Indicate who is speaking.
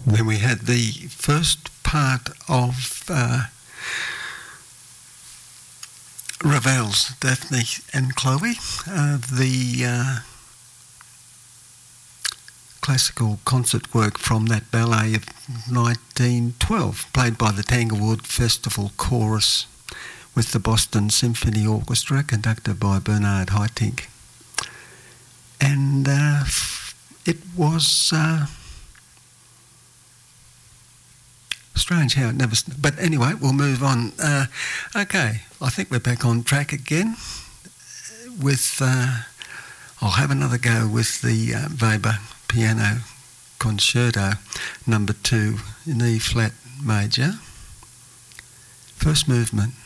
Speaker 1: Then we had the first part of Ravel's Daphne and Chloe, the classical concert work from that ballet of 1912, played by the Tanglewood Festival Chorus with the Boston Symphony Orchestra, conducted by Bernard Haitink. And it was strange how it never... But anyway, we'll move on. Okay, I think we're back on track again with... I'll have another go with the Weber Piano Concerto number 2 in E flat major. First movement.